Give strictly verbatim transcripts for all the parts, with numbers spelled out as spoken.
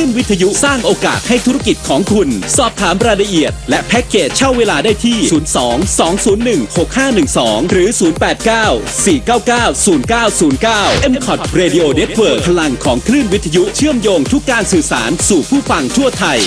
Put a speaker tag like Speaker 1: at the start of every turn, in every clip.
Speaker 1: ลื่นวิทยุสร้างโอกาสให้ธุรกิจของคุณสอบถามรายละเอียดและแพ็กเกจเช่าเวลาได้ที่ศูนย์ สอง สอง ศูนย์ หนึ่ง หก ห้า หนึ่ง สองหรือศูนย์ แปด เก้า สี่ เก้า เก้า ศูนย์ เก้า ศูนย์ เก้า เอ็ม คอท Radio Network พลังของคลื่นวิทยุเชื่อมโยงทุกการสื่อสารสู่ผู้ฟังทั่วไทย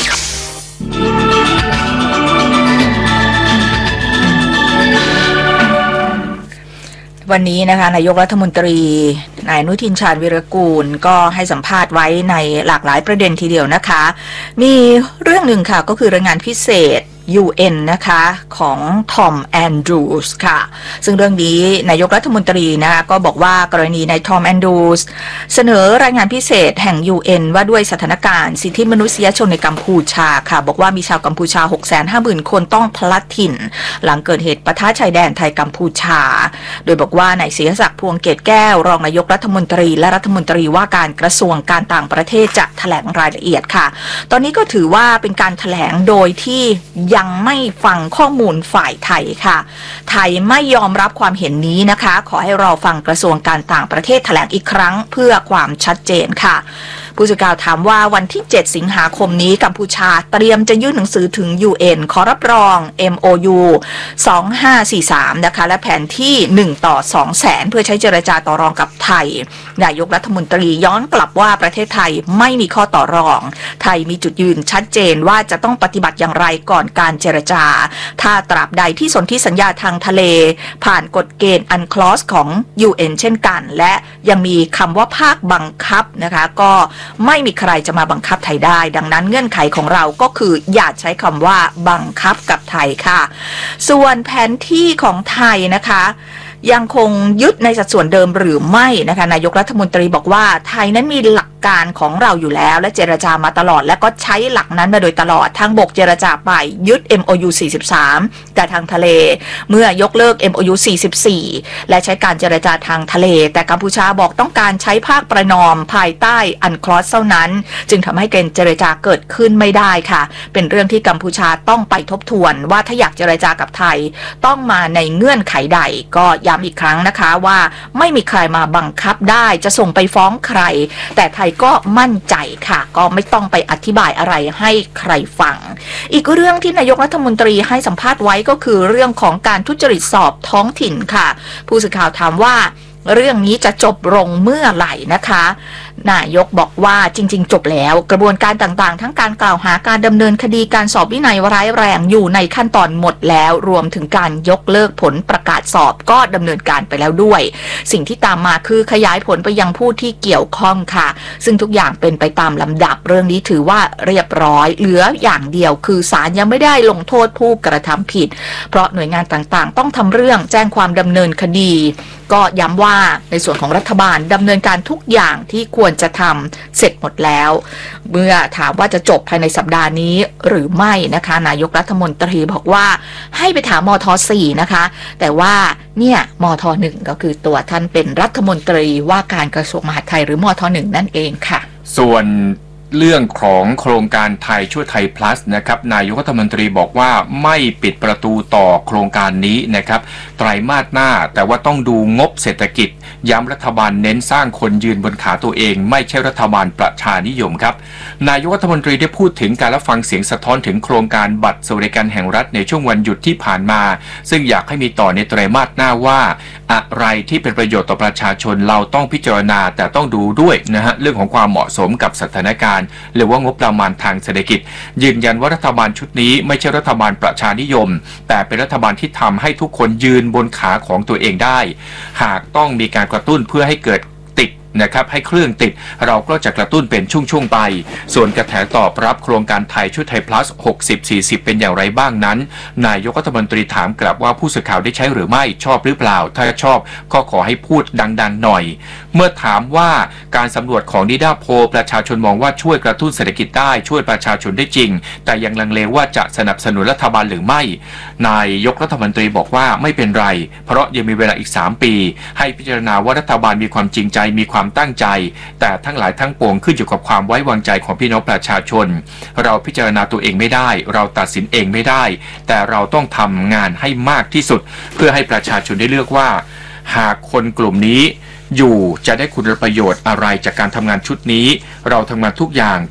Speaker 2: วันนี้นะคะนายกรัฐมนตรีนายอนุทินชาญวีรกูลก็ให้สัมภาษณ์ไว้ในหลากหลายประเด็นทีเดียวนะคะมีเรื่องหนึ่งค่ะก็คือรายงานพิเศษ ยู เอ็น นะคะของทอมแอนดรูสค่ะซึ่งเรื่องนี้นายกรัฐมนตรีนะคะก็บอกว่ากรณีนายทอมแอนดรูสเสนอรายงานพิเศษแห่ง ยู เอ็น ว่าด้วยสถานการณ์สิทธิมนุษยชนในกัมพูชาค่ะบอกว่ามีชาวกัมพูชา หกแสนห้าหมื่น คนต้องพลัดถิ่นหลังเกิดเหตุปะทะชายแดนไทยกัมพูชาโดยบอกว่านายศิรศักดิ์พวงเกตแก้วรองนายกรัฐมนตรีและรัฐมนตรีว่าการกระทรวงการต่างประเทศจะแถลงรายละเอียดค่ะตอนนี้ก็ถือว่าเป็นการแถลงโดยที่ยังไม่ฟังข้อมูลฝ่ายไทยค่ะไทยไม่ยอมรับความเห็นนี้นะคะขอให้รอฟังกระทรวงการต่างประเทศแถลงอีกครั้งเพื่อความชัดเจนค่ะผู้สื่อข่าวถามว่าวันที่เจ็ดสิงหาคมนี้กัมพูชาเตรียมจะยื่นหนังสือถึง ยู เอ็น ขอรับรอง เอ็ม โอ ยู สองห้าสี่สามนะคะและแผนที่หนึ่งต่อสองแสนเพื่อใช้เจรจาต่อรองกับไทยนายกรัฐมนตรีย้อนกลับว่าประเทศไทยไม่มีข้อต่อรองไทยมีจุดยืนชัดเจนว่าจะต้องปฏิบัติอย่างไรก่อนการเจรจาถ้าตราบใดที่สนธิสัญญาทางทะเลผ่านกฎเกณฑ์อันคลอสของ ยู เอ็น เช่นกันและยังมีคำว่าภาคบังคับนะคะก็ไม่มีใครจะมาบังคับไทยได้ดังนั้นเงื่อนไขของเราก็คืออย่าใช้คำว่าบังคับกับไทยค่ะส่วนแผนที่ของไทยนะคะยังคงยึดในสัดส่วนเดิมหรือไม่นะคะนายกรัฐมนตรีบอกว่าไทยนั้นมีหลักการของเราอยู่แล้วและเจรจามาตลอดและก็ใช้หลักนั้นมาโดยตลอดทางบกเจรจาไปยึด เอ็ม โอ ยู สี่สิบสามแต่ทางทะเลเมื่อยกเลิก เอ็ม โอ ยู สี่สิบสี่และใช้การเจรจาทางทะเลแต่กัมพูชาบอกต้องการใช้ภาคประนอมภายใต้อันคลอสเท่านั้นจึงทำให้การเจรจาเกิดขึ้นไม่ได้ค่ะเป็นเรื่องที่กัมพูชาต้องไปทบทวนว่าถ้าอยากเจรจากับไทยต้องมาในเงื่อนไขใดก็ย้ำอีกครั้งนะคะว่าไม่มีใครมาบังคับได้จะส่งไปฟ้องใครแต่ไทยก็มั่นใจค่ะก็ไม่ต้องไปอธิบายอะไรให้ใครฟังอีกเรื่องที่นายกรัฐมนตรีให้สัมภาษณ์ไว้ก็คือเรื่องของการทุจริตสอบท้องถิ่นค่ะผู้สื่อข่าวถามว่าเรื่องนี้จะจบลงเมื่อไหร่นะคะนายกบอกว่าจริงๆจบแล้วกระบวนการต่างๆทั้งการกล่าวหาการดำเนินคดีการสอบวินัยร้ายแรงอยู่ในขั้นตอนหมดแล้วรวมถึงการยกเลิกผลประกาศสอบก็ดำเนินการไปแล้วด้วยสิ่งที่ตามมาคือขยายผลไปยังผู้ที่เกี่ยวข้องค่ะซึ่งทุกอย่างเป็นไปตามลำดับเรื่องนี้ถือว่าเรียบร้อยเหลืออย่างเดียวคือศาลยังไม่ได้ลงโทษผู้กระทำผิดเพราะหน่วยงานต่างๆต้องทำเรื่องแจ้งความดำเนินคดีก็ย้ำว่าในส่วนของรัฐบาลดำเนินการทุกอย่างที่ควรจะทำเสร็จหมดแล้วเมื่อถามว่าจะจบภายในสัปดาห์นี้หรือไม่นะคะนายกรัฐมนตรีบอกว่าให้ไปถามมท.สี่นะคะแต่ว่าเนี่ยมท.หนึ่งก็คือตัวท่านเป็นรัฐมนตรีว่าการกระทรวงมหาดไทยหรือมท.หนึ่งนั่นเองค่ะ
Speaker 3: ส่วนเรื่องของโครงการไทยช่วยไทย plus นะครับนายกรัฐมนตรีบอกว่าไม่ปิดประตูต่อโครงการนี้นะครับไตรมาสหน้าแต่ว่าต้องดูงบเศรษฐกิจย้ำรัฐบาลเน้นสร้างคนยืนบนขาตัวเองไม่ใช่รัฐบาลประชานิยมครับนายกรัฐมนตรีได้พูดถึงการรับฟังเสียงสะท้อนถึงโครงการบัตรสวัสดิการแห่งรัฐในช่วงวันหยุดที่ผ่านมาซึ่งอยากให้มีต่อในไตรมาสหน้าว่าอะไรที่เป็นประโยชน์ต่อประชาชนเราต้องพิจารณาแต่ต้องดูด้วยนะฮะเรื่องของความเหมาะสมกับสถานการณ์หรือว่างบประมาณทางเศรษฐกิจยืนยันว่ารัฐบาลชุดนี้ไม่ใช่รัฐบาลประชานิยมแต่เป็นรัฐบาลที่ทำให้ทุกคนยืนบนขาของตัวเองได้หากต้องมีการกระตุ้นเพื่อให้เกิดติดนะครับให้เครื่องติดเราก็จะกระตุ้นเป็นช่วงๆไปส่วนกระแสตอบรับโครงการไทยช่วยไทย plus หกสิบ สี่สิบเป็นอย่างไรบ้างนั้นนายกรัฐมนตรีถามกลับว่าผู้สื่อข่าวได้ใช้หรือไม่ชอบหรือเปล่าถ้าชอบก็ขอให้พูดดังๆหน่อยเมื่อถามว่าการสำรวจของนิด้าโพลประชาชนมองว่าช่วยกระตุ้นเศรษฐกิจได้ช่วยประชาชนได้จริงแต่ยังลังเลว่าจะสนับสนุนรัฐบาลหรือไม่นายกรัฐมนตรีบอกว่าไม่เป็นไรเพราะยังมีเวลาอีกสามปีให้พิจารณาว่ารัฐบาลมีความจริงใจมีความตั้งใจแต่ทั้งหลายทั้งปวงขึ้นอยู่กับความไว้วางใจของพี่น้องประชาชนเราพิจารณาตัวเองไม่ได้เราตัดสินเองไม่ได้แต่เราต้องทำงานให้มากที่สุดเพื่อให้ประชาชนได้เลือกว่าหากคนกลุ่มนี้อยู่จะได้คุณประโยชน์อะไรจากการทำงานชุดนี้เราทำงานทุกอย่าง